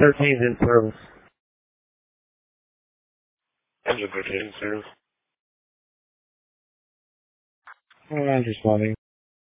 13's in service. Engine 13 in service. I'm just wondering.